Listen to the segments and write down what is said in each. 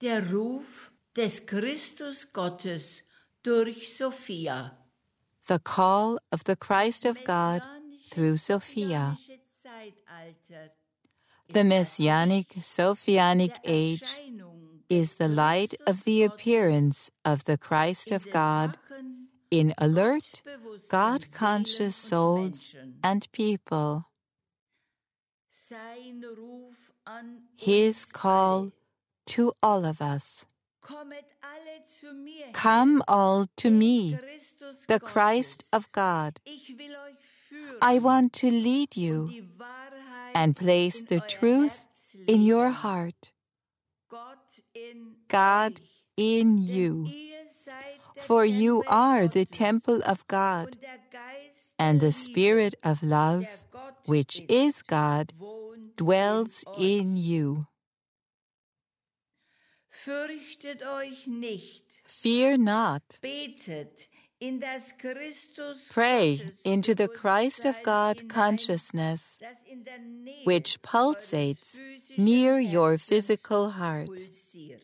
Der Ruf des Christus Gottes durch Sophia. The call of the Christ of God through Sophia. The Messianic Sophianic age is the light of the appearance of the Christ of God in alert, God-conscious souls and people. His call to all of us. Come all to me, the Christ of God. I want to lead you and place the truth in your heart. God in you. For you are the temple of God, and the Spirit of love, which is God, dwells in you. Fürchtet euch nicht. Fear not. Betet in das Christus Pray Gottes into the Christ of God Bewusstsein consciousness, hinein, das in der Nähe which pulsates eures physischen near your Herzens physical heart. pulsiert.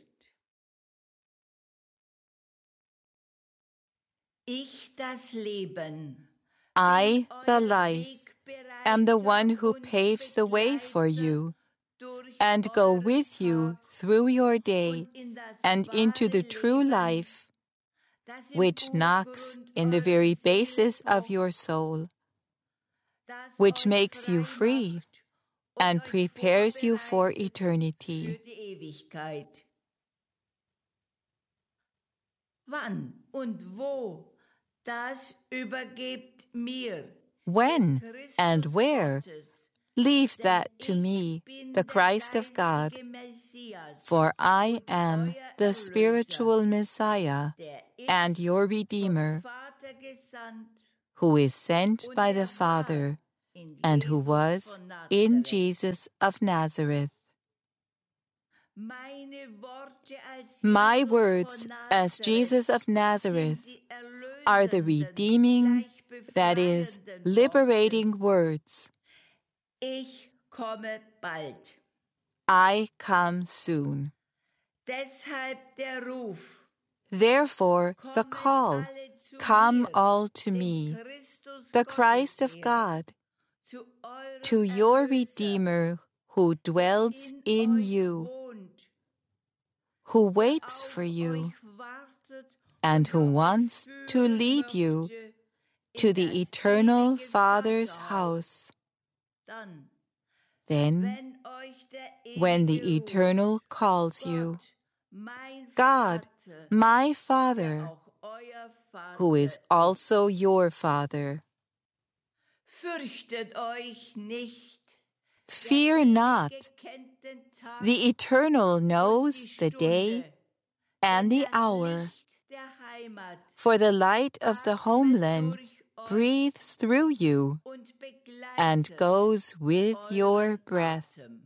Ich, das Leben, I, the euer life, am the one who Wegbereiter paves the way und for you, durch and go euren with you Tag through your day und in das and into the wahre true Leben, life, das im which knocks Urgrund in the eurer very Seele basis of pocht, your soul, das which euch makes you frei free macht und and euch prepares you for vorbereitet eternity. für die Ewigkeit. Wann und wo, das übergebt mir. When Christus and where, Gottes, leave denn that to ich me, bin the der Christ of God, geistige Messias, for I und am euer the Erlöser, spiritual Messiah der ist and your vom Redeemer, Vater gesandt who is sent und by the war Father in and who Jesus was von in Nazareth. Jesus of Nazareth. Meine Worte als My Jesus words von as Jesus of Nazareth sind die are the erlösenden, redeeming, gleich that is, befreienden liberating words. Ich komme bald. I come soon. Deshalb der Ruf. Therefore the Kommet call, alle zu come mir, all to dem me, Christus the Gottes Christ of her, God, zu eurem to your Erlöser, Redeemer who der dwells in euch you, wohnt, who der waits auf for you, euch wartet and und who der euch wants to führen lead you möchte to in the das eternal ewige Father's Vaterhaus. house. Dann, Then, wenn euch der when Ewige the Eternal ruft, calls you, Gott, mein God, Vater, my der Father, auch euer Vater who is ist. also your Father. Fürchtet euch nicht. Fear not. Kennt den Tag The Eternal knows und die the day Stunde, and denn the das hour, Licht der Heimat for the light of the atmet homeland durch euch breathes through you und and begleitet goes with your euren breath. Atem.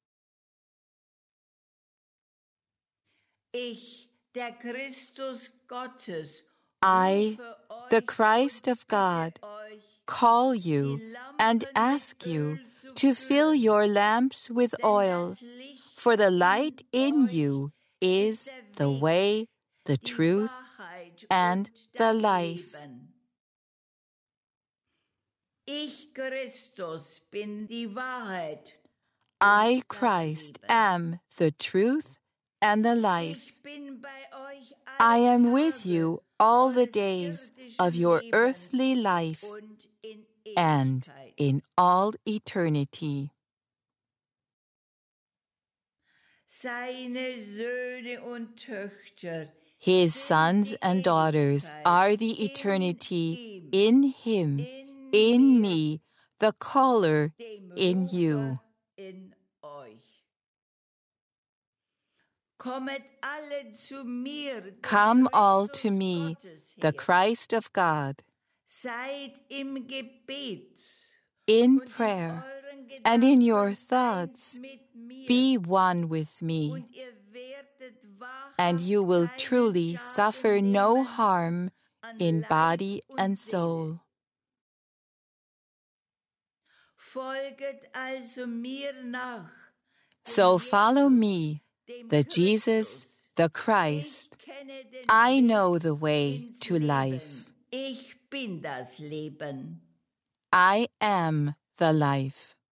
Ich, der Christus Gottes, I, rufe the euch Christ und of God, bitte euch, call you die Lampen and mit ask you Öl zu to fill füllen, your lamps with denn oil, das Licht for the light in euch you ist is der the Weg, way, the die truth, Wahrheit and und the das life. Leben. Ich, Christus, bin die Wahrheit. I, und das Christ, Leben. am the truth and the life. Ich bin bei euch I alle am with Tage you all the eures days irdischen of your Lebens earthly life und in and Ewigkeit. in all eternity. Seine Söhne und Töchter His sind sons die and daughters Ewigkeit are the in eternity ihm, in him, in me, the caller dem in Rufer you. in euch. Kommet alle zu mir, dem Come all Christus to me, Gottes the her. Christ of God, Seid im Gebet in und prayer, euren and in Gedanken your eins thoughts mit mir, be one with me, und ihr werdet and you wahrhaft will keinen truly Schaden suffer no nehmen harm an in Leib body und and Seele. soul. Folget also mir nach, dem So follow Jesus, me, dem the Christus, Jesus, the Christ. I know the way to life. Ich bin das Leben. I am the life.